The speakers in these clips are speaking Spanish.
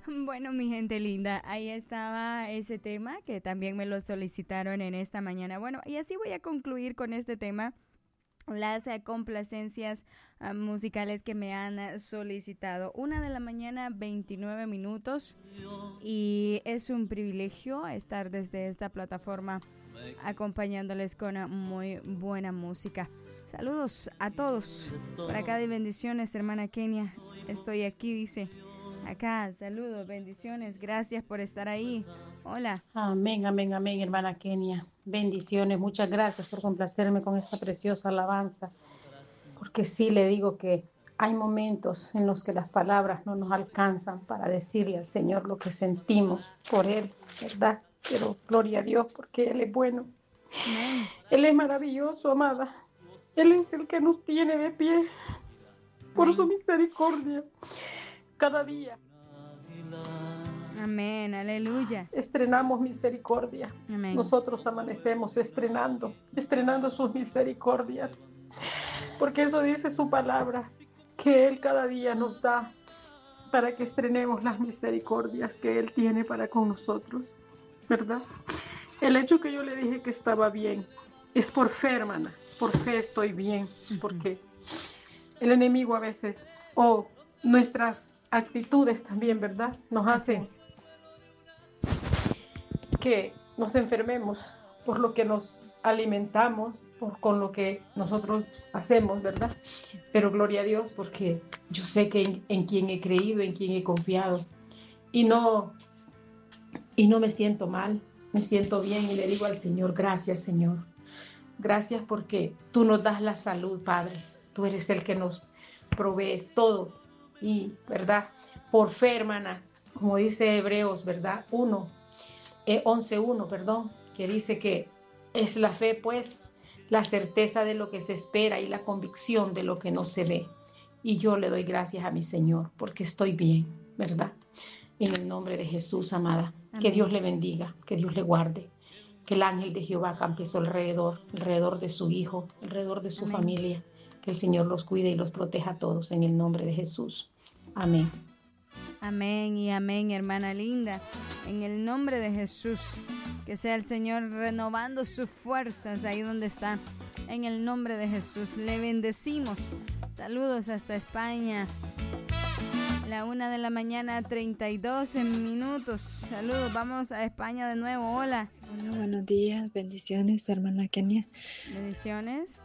Bueno, mi gente linda, ahí estaba ese tema que también me lo solicitaron en esta mañana. Bueno, y así voy a concluir con este tema, las complacencias musicales que me han solicitado. 1 de la mañana, 29 minutos, y es un privilegio estar desde esta plataforma acompañándoles con muy buena música. Saludos a todos. Por acá de bendiciones, hermana Kenia. Estoy aquí, dice. Acá, saludos, bendiciones. Gracias por estar ahí. Hola. Amén, amén, amén, hermana Kenia. Bendiciones. Muchas gracias por complacerme con esta preciosa alabanza. Porque sí le digo que hay momentos en los que las palabras no nos alcanzan para decirle al Señor lo que sentimos por Él, ¿verdad? Pero gloria a Dios porque Él es bueno. Amén. Él es maravilloso, amada. Él es el que nos tiene de pie por su misericordia cada día. Amén, aleluya. Estrenamos misericordia. Amén. Nosotros amanecemos estrenando sus misericordias. Porque eso dice su palabra, que Él cada día nos da para que estrenemos las misericordias que Él tiene para con nosotros, ¿verdad? El hecho que yo le dije que estaba bien es por fe, hermana, por fe estoy bien, porque el enemigo a veces, o nuestras actitudes también, ¿verdad? Nos hacen que nos enfermemos por lo que nos alimentamos, con lo que nosotros hacemos, ¿verdad? Pero gloria a Dios porque yo sé que en quien he creído, en quien he confiado y no me siento mal, me siento bien y le digo al Señor, gracias Señor, gracias porque tú nos das la salud, Padre, tú eres el que nos provees todo y, ¿verdad? Por fe, hermana, como dice Hebreos, ¿verdad? 11:1, perdón, que dice que es la fe, pues, la certeza de lo que se espera y la convicción de lo que no se ve. Y yo le doy gracias a mi Señor porque estoy bien, ¿verdad? En el nombre de Jesús, amada. Amén. Que Dios le bendiga, que Dios le guarde, que el ángel de Jehová campe alrededor de su hijo, alrededor de su familia, que el Señor los cuide y los proteja a todos en el nombre de Jesús. Amén. Amén y amén, hermana linda. En el nombre de Jesús, que sea el Señor renovando sus fuerzas ahí donde está. En el nombre de Jesús, le bendecimos. Saludos hasta España. 1 de la mañana, 32 minutos. Saludos, vamos a España de nuevo. Hola. Hola, buenos días. Bendiciones, hermana Kenia. Bendiciones.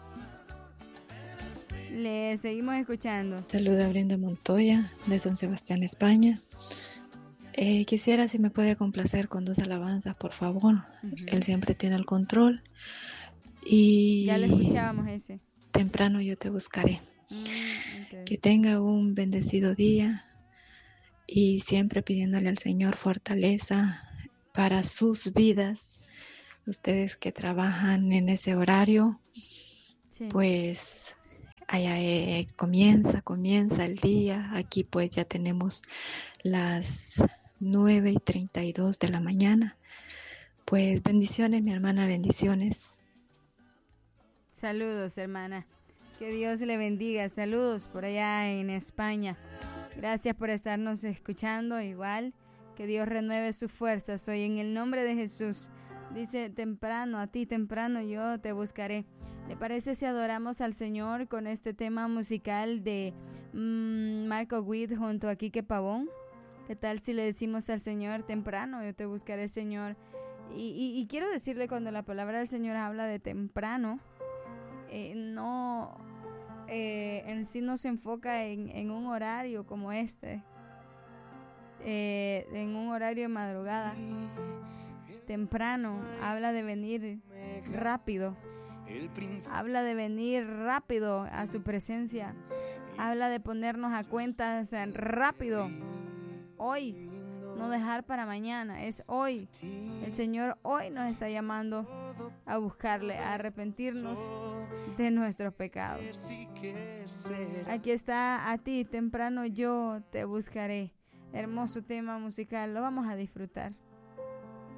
Le seguimos escuchando. Saluda a Brenda Montoya de San Sebastián, España. Quisiera si me puede complacer con 2 alabanzas, por favor. Él siempre tiene el control. Y ya le escuchábamos ese. Temprano yo te buscaré. Okay. Que tenga un bendecido día y siempre pidiéndole al Señor fortaleza para sus vidas. Ustedes que trabajan en ese horario, sí. Pues allá comienza el día. Aquí pues ya tenemos las 9:32 de la mañana. Pues bendiciones, mi hermana, bendiciones. Saludos, hermana. Que Dios le bendiga. Saludos por allá en España. Gracias por estarnos escuchando. Igual, que Dios renueve sus fuerzas hoy en el nombre de Jesús. Dice, temprano, a ti temprano yo te buscaré. ¿Le parece si adoramos al Señor con este tema musical de Marco Witt junto a Quique Pavón? ¿Qué tal si le decimos al Señor, temprano yo te buscaré, Señor? Y quiero decirle, cuando la palabra del Señor habla de temprano, en sí no se enfoca en un horario como este, en un horario de madrugada. Temprano habla de venir rápido, habla de venir rápido a su presencia, habla de ponernos a cuentas rápido, hoy, no dejar para mañana, es hoy. El Señor hoy nos está llamando a buscarle, a arrepentirnos de nuestros pecados. Aquí está, a ti temprano yo te buscaré. Hermoso tema musical, lo vamos a disfrutar.